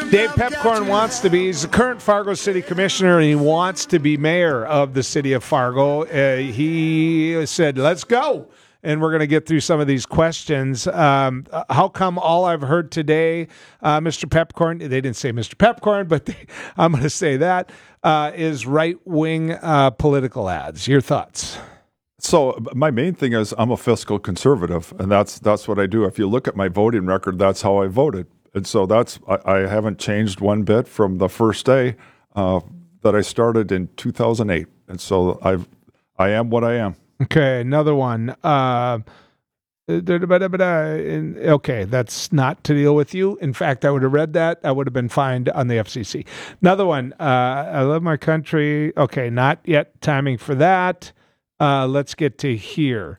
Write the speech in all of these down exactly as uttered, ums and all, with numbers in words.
Dave Pepcorn wants to be, he's the current Fargo City Commissioner, and he wants to be mayor of the city of Fargo. Uh, he said, let's go. And we're going to get through some of these questions. Um, how come all I've heard today, uh, Mister Pepcorn, they didn't say Mister Pepcorn, but they, I'm going to say that, uh, is right-wing uh, political ads. Your thoughts? So my main thing is I'm a fiscal conservative, and that's that's what I do. If you look at my voting record, that's how I voted. And so that's I, I haven't changed one bit from the first day uh, that I started in two thousand eight. And so I've I am what I am. Okay, another one. Uh, okay, that's not to deal with you. In fact, I would have read that. I would have been fined on the F C C. Another one. Uh, I love my country. Okay, not yet timing for that. Uh, let's get to here.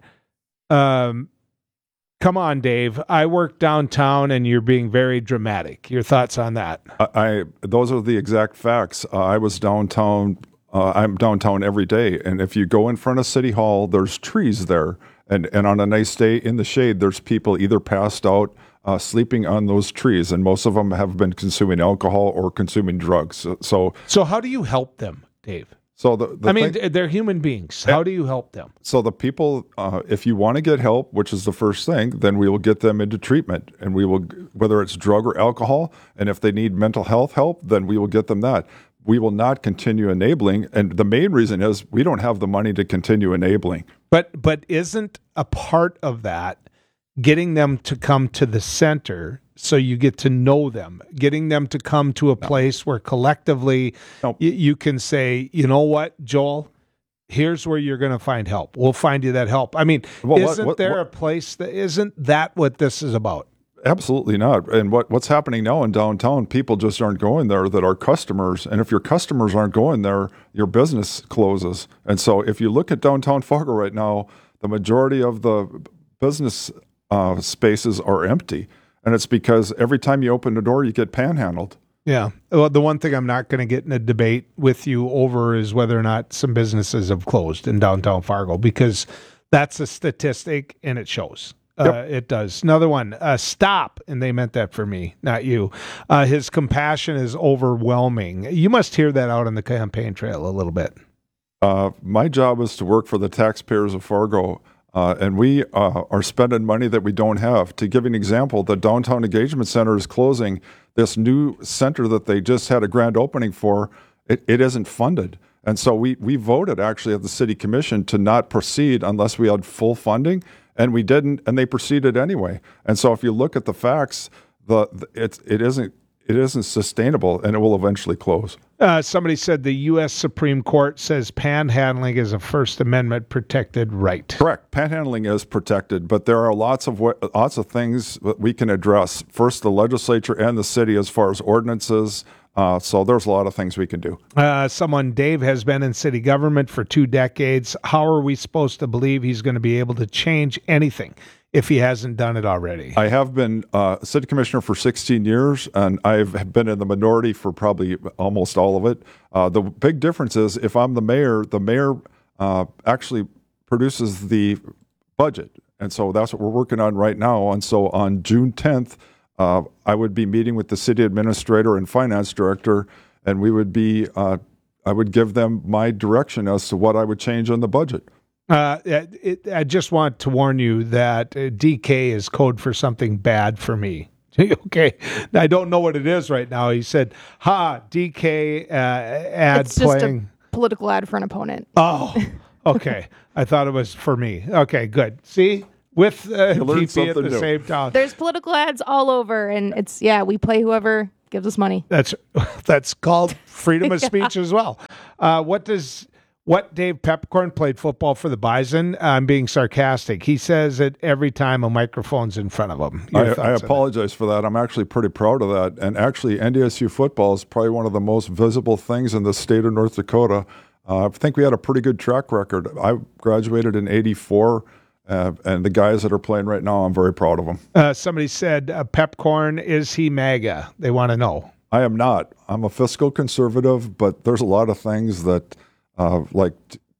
Um, come on, Dave. I work downtown, and you're being very dramatic. Your thoughts on that? I, I those are the exact facts. Uh, I was downtown. Uh, I'm downtown every day, and if you go in front of City Hall, there's trees there, and and on a nice day in the shade, there's people either passed out, uh, sleeping on those trees, and most of them have been consuming alcohol or consuming drugs. So, so, so how do you help them, Dave? So the, the I mean, thing, they're human beings. How do you help them? So the people, uh, if you want to get help, which is the first thing, then we will get them into treatment, and we will, whether it's drug or alcohol, and if they need mental health help, then we will get them that. We will not continue enabling, and the main reason is we don't have the money to continue enabling. But but isn't a part of that getting them to come to the center so you get to know them, getting them to come to a place no. where collectively no. y- you can say, you know what, Joel, here's where you're going to find help. We'll find you that help. I mean, well, isn't what, what, there what, a place that isn't that what this is about? Absolutely not. And what, what's happening now in downtown, people just aren't going there that are customers. And if your customers aren't going there, your business closes. And so if you look at downtown Fargo right now, the majority of the business uh, spaces are empty. And it's because every time you open the door, you get panhandled. Yeah. Well, the one thing I'm not going to get in a debate with you over is whether or not some businesses have closed in downtown Fargo, because that's a statistic and it shows. Yep. Uh, it does. Another one, uh, stop. And they meant that for me, not you. Uh, his compassion is overwhelming. You must hear that out on the campaign trail a little bit. Uh, my job is to work for the taxpayers of Fargo. Uh, and we uh, are spending money that we don't have. To give you an example, the Downtown Engagement Center is closing. This new center that they just had a grand opening for, it, it isn't funded. And so we, we voted actually at the City Commission to not proceed unless we had full funding, and we didn't, and they proceeded anyway. And so if you look at the facts, the, the it, it isn't it isn't sustainable, and it will eventually close. Uh, somebody said the U S Supreme Court says panhandling is a First Amendment protected right. Correct. Panhandling is protected, but there are lots of lots of things that we can address. First, the legislature and the city as far as ordinances. Uh, so there's a lot of things we can do. Uh, someone, Dave, has been in city government for two decades. How are we supposed to believe he's going to be able to change anything if he hasn't done it already? I have been uh, city commissioner for sixteen years, and I've been in the minority for probably almost all of it. Uh, the big difference is if I'm the mayor, the mayor uh, actually produces the budget. And so that's what we're working on right now. And so on June tenth, uh, I would be meeting with the city administrator and finance director, and we would be, uh, I would give them my direction as to what I would change on the budget. Uh, it, it, I just want to warn you that uh, D K is code for something bad for me. Okay, I don't know what it is right now. He said, "Ha, D K uh, ad it's just playing a political ad for an opponent." Oh, okay. I thought it was for me. Okay, good. See, with uh, T P at the new. same time. There's political ads all over, and it's yeah, we play whoever gives us money. That's that's called freedom of speech as well. Uh, what does what Dave Pepcorn played football for the Bison? I'm being sarcastic. He says it every time a microphone's in front of him. I, I apologize for that. I'm actually pretty proud of that. And actually, N D S U football is probably one of the most visible things in the state of North Dakota. Uh, I think we had a pretty good track record. I graduated in eighty-four, uh, and the guys that are playing right now, I'm very proud of them. Uh, somebody said, uh, Pepcorn, is he MAGA? They want to know. I am not. I'm a fiscal conservative, but there's a lot of things that, uh, like t-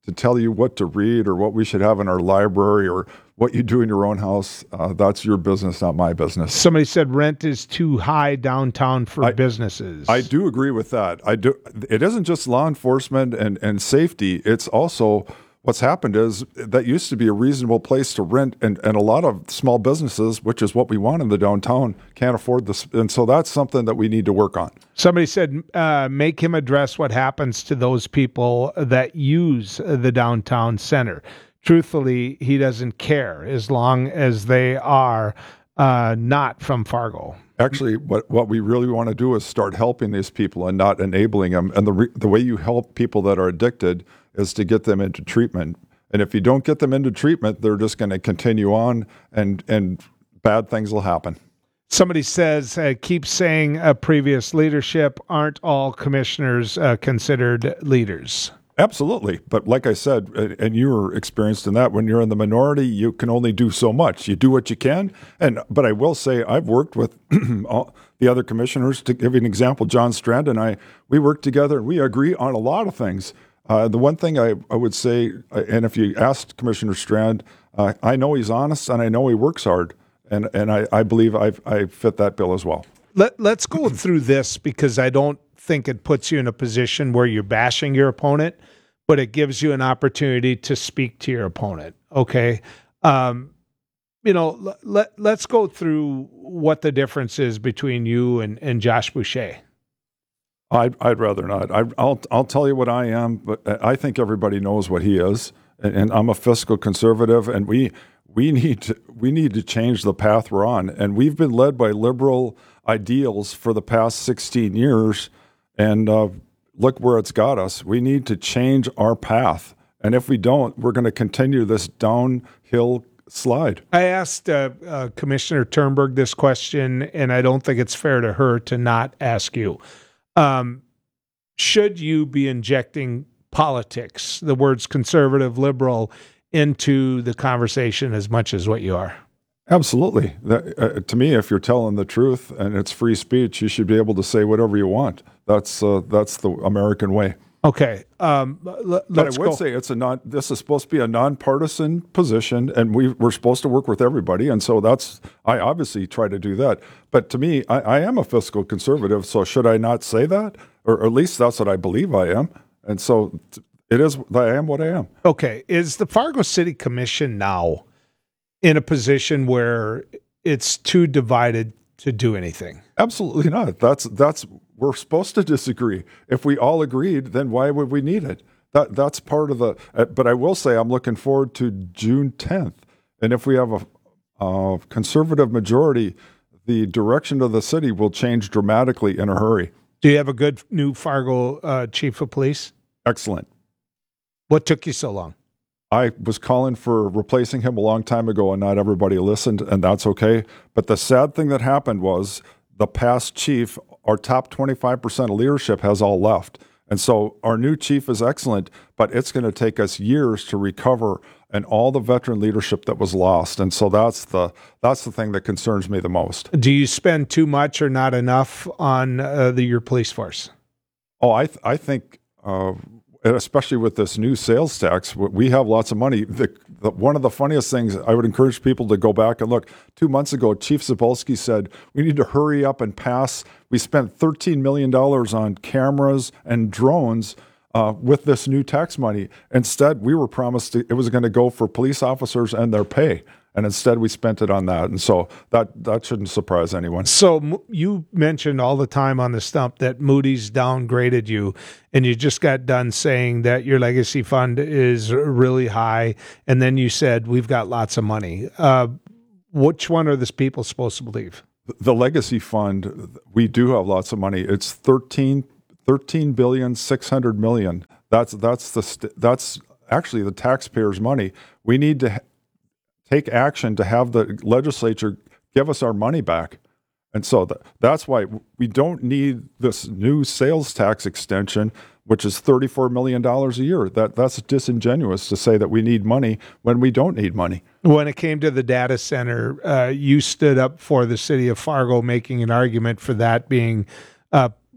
to tell you what to read or what we should have in our library or what you do in your own house. Uh, that's your business, not my business. Somebody said rent is too high downtown for I, businesses. I do agree with that. I do. It isn't just law enforcement and, and safety. It's also what's happened is that used to be a reasonable place to rent, and, and a lot of small businesses, which is what we want in the downtown, can't afford this. And so that's something that we need to work on. Somebody said, uh, make him address what happens to those people that use the downtown center. Truthfully, he doesn't care as long as they are uh, not from Fargo. Actually, what, what we really want to do is start helping these people and not enabling them. And the re- the way you help people that are addicted is to get them into treatment. And if you don't get them into treatment, they're just going to continue on, and and bad things will happen. Somebody says, uh, keep saying uh, previous leadership. Aren't all commissioners uh, considered leaders? Absolutely. But like I said, and you were experienced in that, when you're in the minority, you can only do so much. You do what you can. And but I will say I've worked with all the other commissioners. To give you an example, John Strand and I, we work together and we agree on a lot of things. Uh, the one thing I, I would say, and if you asked Commissioner Strand, uh, I know he's honest and I know he works hard. And, and I, I believe I've, I fit that bill as well. Let, let's go through this, because I don't think it puts you in a position where you're bashing your opponent, but it gives you an opportunity to speak to your opponent. Okay. Um, you know, let, let's go through what the difference is between you and, and Josh Boucher. I'd, I'd rather not. I, I'll, I'll tell you what I am, but I think everybody knows what he is. And, and I'm a fiscal conservative, and we, we need to, we need to change the path we're on. And we've been led by liberal ideals for the past sixteen years. And, uh, look where it's got us. We need to change our path. And if we don't, we're going to continue this downhill slide. I asked uh, uh, Commissioner Turnberg this question, and I don't think it's fair to her to not ask you. Um, should you be injecting politics, the words conservative, liberal, into the conversation as much as what you are? Absolutely. That, uh, to me, if you're telling the truth and it's free speech, you should be able to say whatever you want. That's uh, that's the American way. Okay. Um, l- but let's I would go. say it's a non. This is supposed to be a nonpartisan position, and we we're supposed to work with everybody. And so that's I obviously try to do that. But to me, I, I am a fiscal conservative. So should I not say that, or at least that's what I believe I am? And so it is. I am what I am. Okay. Is the Fargo City Commission now in a position where it's too divided to do anything? Absolutely not. That's that's we're supposed to disagree. If we all agreed, then why would we need it? That that's part of the. Uh, but I will say I'm looking forward to June tenth, and if we have a, a conservative majority, the direction of the city will change dramatically in a hurry. Do you have a good new Fargo uh, chief of police? Excellent. What took you so long? I was calling for replacing him a long time ago, and not everybody listened, and that's okay. But the sad thing that happened was the past chief, our top twenty-five percent of leadership has all left. And so our new chief is excellent, but it's going to take us years to recover and all the veteran leadership that was lost. And so that's the that's the thing that concerns me the most. Do you spend too much or not enough on uh, the, your police force? Oh, I th- I think... Uh, especially with this new sales tax, we have lots of money. The, the, one of the funniest things, I would encourage people to go back and look. Two months ago, Chief Zapolsky said, we need to hurry up and pass. We spent thirteen million dollars on cameras and drones uh, with this new tax money. Instead, we were promised to, it was going to go for police officers and their pay. And instead, we spent it on that. And so that, that shouldn't surprise anyone. So you mentioned all the time on the stump that Moody's downgraded you, and you just got done saying that your legacy fund is really high. And then you said, we've got lots of money. Uh, which one are the people supposed to believe? The legacy fund, we do have lots of money. It's thirteen, thirteen billion, six hundred million. That's, that's, the st- that's actually the taxpayers' money. We need to... Ha- take action to have the legislature give us our money back. And so th- that's why we don't need this new sales tax extension, which is thirty-four million dollars a year. That That's disingenuous to say that we need money when we don't need money. When it came to the data center, uh, you stood up for the city of Fargo, making an argument for that being uh,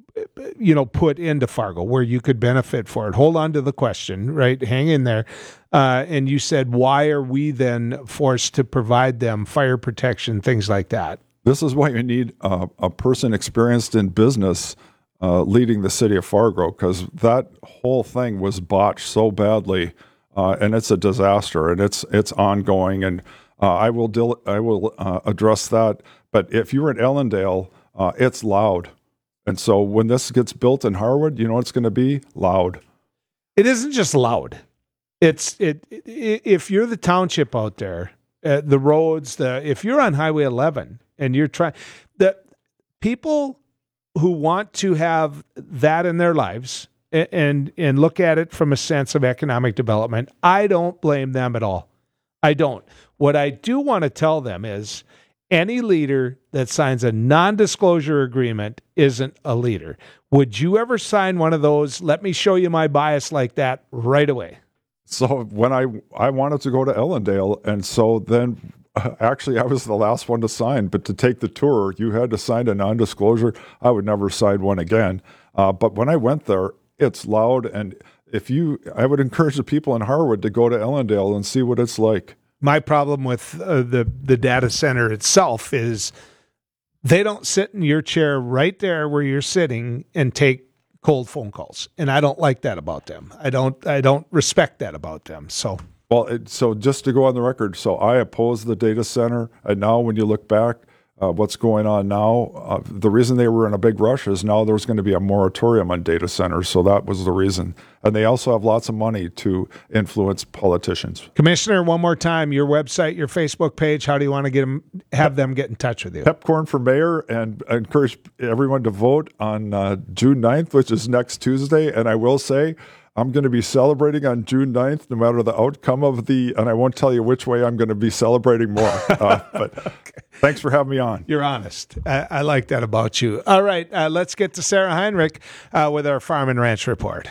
you know, put into Fargo where you could benefit for it. Hold on to the question, right? Hang in there. Uh, and you said, why are we then forced to provide them fire protection, things like that? This is why you need uh, a person experienced in business uh, leading the city of Fargo, because that whole thing was botched so badly, uh, and it's a disaster, and it's it's ongoing. And uh, I will dil- I will uh, address that. But if you're in Ellendale, uh, it's loud. And so when this gets built in Harwood, you know it's going to be loud. It isn't just loud. It's it, it if you're the township out there, uh, the roads, the if you're on Highway eleven and you're trying, the people who want to have that in their lives and, and and look at it from a sense of economic development, I don't blame them at all. I don't. What I do want to tell them is, any leader that signs a non-disclosure agreement isn't a leader. Would you ever sign one of those, let me show you my bias like that right away? So when I I wanted to go to Ellendale, and so then uh, actually I was the last one to sign, but to take the tour, you had to sign a non-disclosure. I would never sign one again. Uh, but when I went there, it's loud. And if you, I would encourage the people in Harwood to go to Ellendale and see what it's like. My problem with uh, the, the data center itself is they don't sit in your chair right there where you're sitting and take cold phone calls. And I don't like that about them. I don't, I don't respect that about them. So, well, it, so just to go on the record, so I oppose the data center. And now when you look back, uh, what's going on now, uh, the reason they were in a big rush is now there's going to be a moratorium on data centers. So that was the reason. And they also have lots of money to influence politicians. Commissioner, one more time, your website, your Facebook page, how do you want to get them, have them get in touch with you? Pepcorn for mayor, and I encourage everyone to vote on uh, June ninth, which is next Tuesday. And I will say, I'm going to be celebrating on June ninth, no matter the outcome of the, and I won't tell you which way I'm going to be celebrating more. Uh, but okay. Thanks for having me on. You're honest. I, I like that about you. All right, uh, let's get to Sarah Heinrich uh, with our Farm and Ranch Report.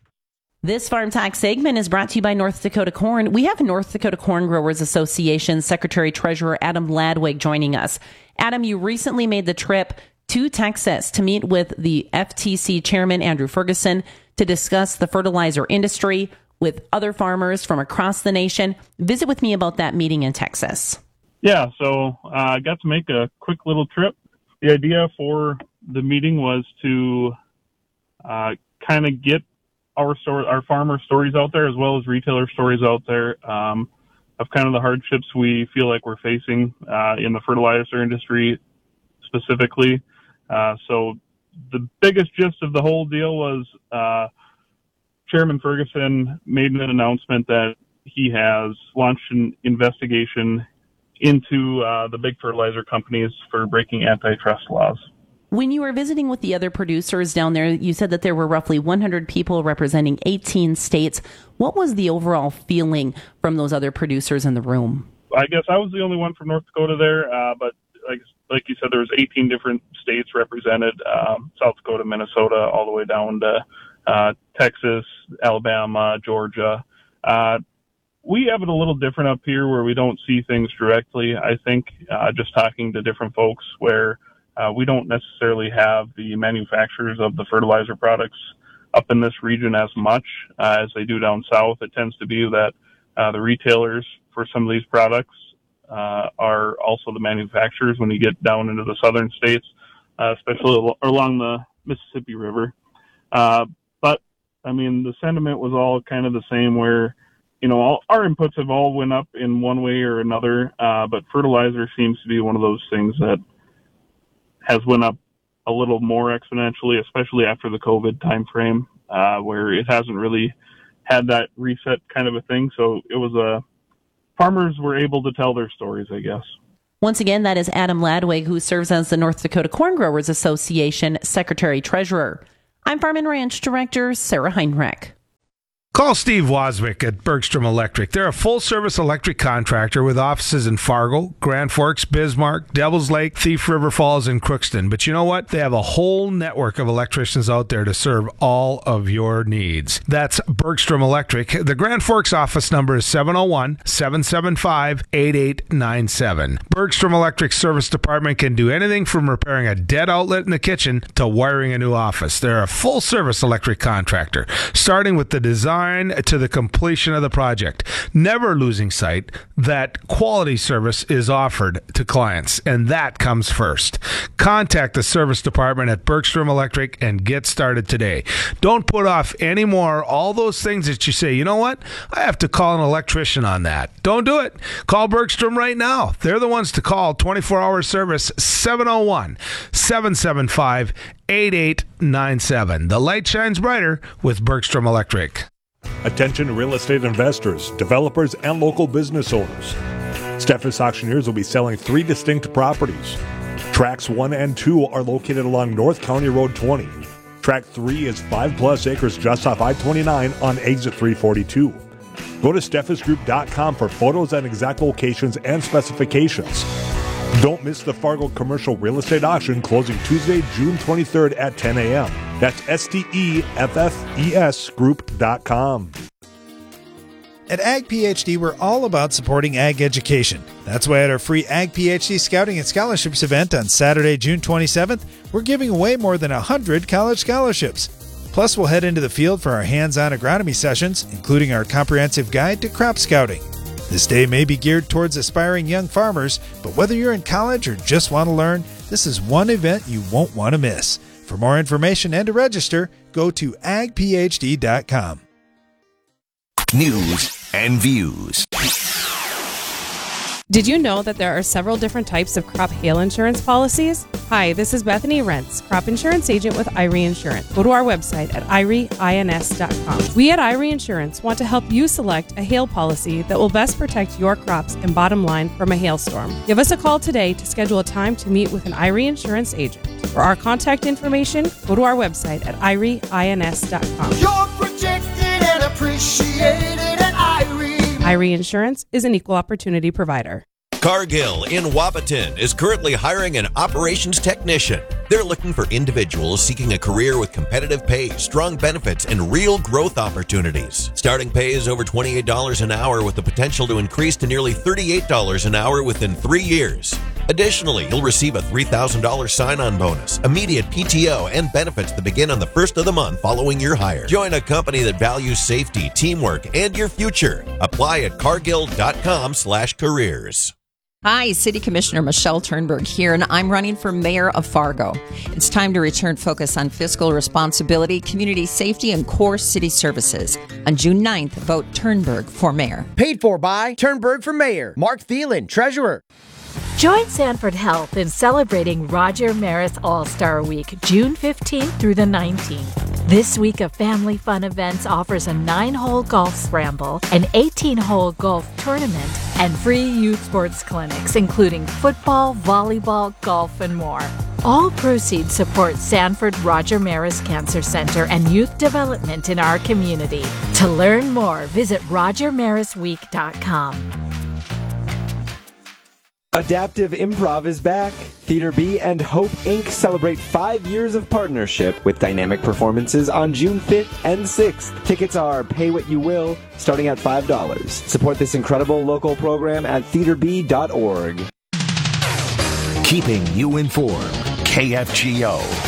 This Farm Talk segment is brought to you by North Dakota Corn. We have North Dakota Corn Growers Association Secretary Treasurer Adam Ladwig joining us. Adam, you recently made the trip to Texas to meet with the F T C Chairman Andrew Ferguson to discuss the fertilizer industry with other farmers from across the nation. Visit with me about that meeting in Texas. Yeah, so uh, I got to make a quick little trip. The idea for the meeting was to uh, kind of get our store, our farmer stories out there, as well as retailer stories out there, um, of kind of the hardships we feel like we're facing uh, in the fertilizer industry specifically. Uh, so the biggest gist of the whole deal was uh, Chairman Ferguson made an announcement that he has launched an investigation into uh, the big fertilizer companies for breaking antitrust laws. When you were visiting with the other producers down there, you said that there were roughly one hundred people representing eighteen states. What was the overall feeling from those other producers in the room? I guess I was the only one from North Dakota there, uh, but like like you said, there was eighteen different states represented, um, South Dakota, Minnesota, all the way down to uh, Texas, Alabama, Georgia. Uh, we have it a little different up here where we don't see things directly, I think, uh, just talking to different folks where uh, we don't necessarily have the manufacturers of the fertilizer products up in this region as much uh, as they do down south. It tends to be that uh, the retailers for some of these products uh, are also the manufacturers when you get down into the southern states, uh, especially al- along the Mississippi River. Uh, but, I mean, the sentiment was all kind of the same where, you know, all, our inputs have all went up in one way or another, uh, but fertilizer seems to be one of those things that has went up a little more exponentially, especially after the COVID timeframe, uh, where it hasn't really had that reset kind of a thing. So it was a, farmers were able to tell their stories, I guess. Once again, that is Adam Ladwig, who serves as the North Dakota Corn Growers Association Secretary Treasurer. I'm Farm and Ranch Director Sarah Heinrich. Call Steve Waswick at Bergstrom Electric. They're a full-service electric contractor with offices in Fargo, Grand Forks, Bismarck, Devils Lake, Thief River Falls, and Crookston. But you know what? They have a whole network of electricians out there to serve all of your needs. That's Bergstrom Electric. The Grand Forks office number is seven oh one, seven seven five, eight eight nine seven. Bergstrom Electric Service Department can do anything from repairing a dead outlet in the kitchen to wiring a new office. They're a full-service electric contractor, starting with the design to the completion of the project, never losing sight that quality service is offered to clients, and that comes first. Contact the service department at Bergstrom Electric and get started today. Don't put off anymore all those things that you say, you know what, I have to call an electrician on that. Don't do it. Call Bergstrom right now. They're the ones to call. twenty-four hour service, seven oh one, seven seven five, eight eight nine seven. The light shines brighter with Bergstrom Electric. Attention real estate investors, developers, and local business owners. Steffes Auctioneers will be selling three distinct properties. Tracks one and two are located along North County Road twenty. Track three is five plus acres just off I twenty-nine on exit three forty-two. Go to steffes group dot com for photos and exact locations and specifications. Don't miss the Fargo Commercial Real Estate Auction closing Tuesday, June twenty-third at ten a.m. That's S T E F F E S group dot com. At Ag PhD, we're all about supporting ag education. That's why at our free Ag PhD Scouting and Scholarships event on Saturday, June twenty-seventh, we're giving away more than one hundred college scholarships. Plus, we'll head into the field for our hands-on agronomy sessions, including our comprehensive guide to crop scouting. This day may be geared towards aspiring young farmers, but whether you're in college or just want to learn, this is one event you won't want to miss. For more information and to register, go to ag p h d dot com. News and views. Did you know that there are several different types of crop hail insurance policies? Hi, this is Bethany Rentz, crop insurance agent with I R E Insurance. Go to our website at I R E ins dot com. We at I R E Insurance want to help you select a hail policy that will best protect your crops and bottom line from a hailstorm. Give us a call today to schedule a time to meet with an I R E Insurance agent. For our contact information, go to our website at I R E ins dot com. You're protected and appreciated at I R E. I R E Insurance is an equal opportunity provider. Cargill in Wapaton is currently hiring an operations technician. They're looking for individuals seeking a career with competitive pay, strong benefits, and real growth opportunities. Starting pay is over twenty-eight dollars an hour with the potential to increase to nearly thirty-eight dollars an hour within three years. Additionally, you'll receive a three thousand dollars sign-on bonus, immediate P T O, and benefits that begin on the first of the month following your hire. Join a company that values safety, teamwork, and your future. Apply at cargill dot com slash careers. Hi, City Commissioner Michelle Turnberg here, and I'm running for Mayor of Fargo. It's time to return focus on fiscal responsibility, community safety, and core city services. On June ninth, vote Turnberg for Mayor. Paid for by Turnberg for Mayor. Mark Thielen, Treasurer. Join Sanford Health in celebrating Roger Maris All-Star Week, June fifteenth through the nineteenth. This week of family fun events offers a nine-hole golf scramble, an eighteen-hole golf tournament, and free youth sports clinics, including football, volleyball, golf, and more. All proceeds support Sanford Roger Maris Cancer Center and youth development in our community. To learn more, visit roger maris week dot com. Adaptive Improv is back. Theater B and Hope Incorporated celebrate five years of partnership with dynamic performances on June fifth and sixth. Tickets are pay what you will, starting at five dollars. Support this incredible local program at theater b dot org. Keeping you informed. K F G O.